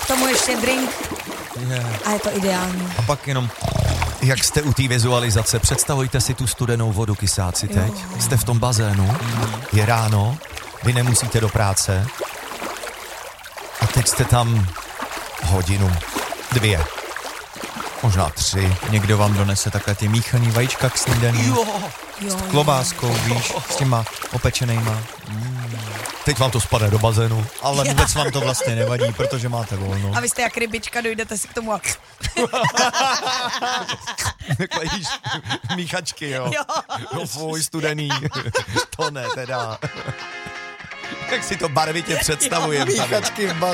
k tomu ještě drink a je to ideální. A pak jenom, jak jste u té vizualizace, představujte si tu studenou vodu, kysáci, teď. Jste v tom bazénu, je ráno, vy nemusíte do práce a teď jste tam hodinu, 2, možná 3. Někdo vám donese takhle ty míchaný vajíčka k snídaní. S klobáskou, víš, s těma opečenejma. Teď vám to spadne do bazénu. Ale vůbec vám to vlastně nevadí, protože máte volno. A vy jste jak rybička, dojdete si k tomu a... Klejíš míchačky, jo. No fuj, studený. To ne, teda. Jak si to barvitě představujem. Míchačky v bazénu.